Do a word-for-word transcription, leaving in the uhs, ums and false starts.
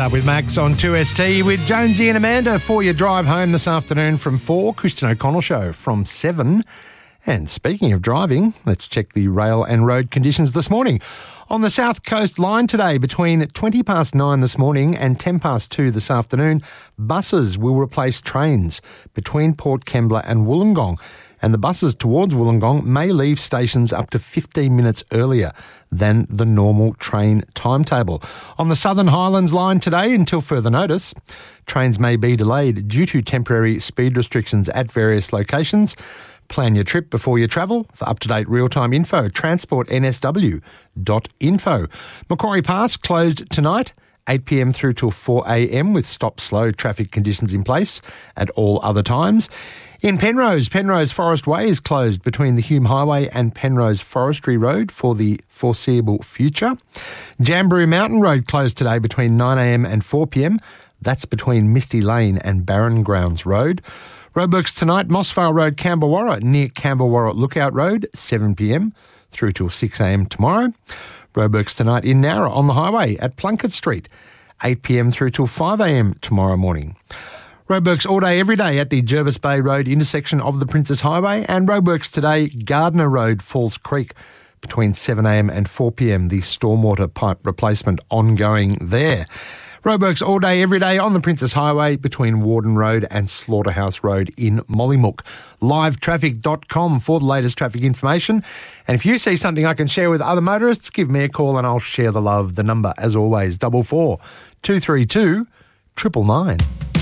Get Up with Max on two S T with Jonesy and Amanda for your drive home this afternoon from four. Christian O'Connell Show from seven. And speaking of driving, let's check the rail and road conditions this morning. On the South Coast Line today, between twenty past nine this morning and ten past two this afternoon, buses will replace trains between Port Kembla and Wollongong. And the buses towards Wollongong may leave stations up to fifteen minutes earlier than the normal train timetable. On the Southern Highlands Line today, until further notice, trains may be delayed due to temporary speed restrictions at various locations. Plan your trip before you travel. For up-to-date real-time info, transport n s w dot info. Macquarie Pass closed tonight, eight p m through till four a m with stop-slow traffic conditions in place at all other times. In Penrose, Penrose Forest Way is closed between the Hume Highway and Penrose Forestry Road for the foreseeable future. Jamberoo Mountain Road closed today between nine a m and four p m. That's between Misty Lane and Barron Grounds Road. Roadworks tonight, Mossvale Road, Camberwarra, near Camberwarra Lookout Road, seven p m through till six a m tomorrow. Roadworks tonight in Nowra on the highway at Plunkett Street, eight p m through till five a m tomorrow morning. Roadworks all day, every day at the Jervis Bay Road intersection of the Princess Highway, and roadworks today, Gardner Road, Falls Creek, between seven a m and four p m, the stormwater pipe replacement ongoing there. Roadworks all day, every day on the Princess Highway between Warden Road and Slaughterhouse Road in Mollymook. live traffic dot com for the latest traffic information. And if you see something I can share with other motorists, give me a call and I'll share the love. The number, as always, double four two three two triple nine.